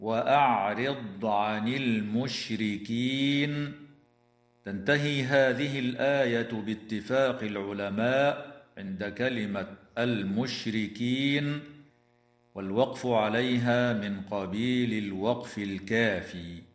وأعرض عن المشركين. تنتهي هذه الآية باتفاق العلماء عند كلمة المشركين، والوقف عليها من قبيل الوقف الكافي.